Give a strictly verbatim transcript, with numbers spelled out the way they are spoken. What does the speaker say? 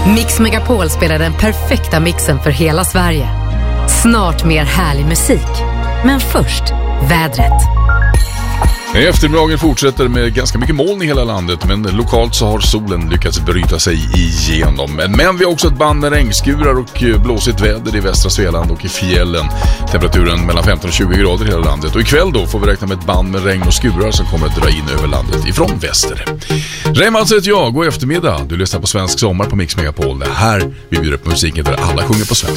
Mix Megapol spelar den perfekta mixen för hela Sverige. Snart mer härlig musik. Men först, vädret. Eftermiddagen fortsätter med ganska mycket moln i hela landet, men lokalt så har solen lyckats bryta sig igenom. Men vi har också ett band med regnskurar och blåsigt väder i västra Svealand och i fjällen. Temperaturen mellan femton och tjugo grader i hela landet. Och ikväll då får vi räkna med ett band med regn och skurar som kommer att dra in över landet ifrån väster. Reimals heter jag, god eftermiddag. Du lyssnar på Svensk sommar på Mix Megapol. Det här vi bjuder upp musiken där alla sjunger på svenska.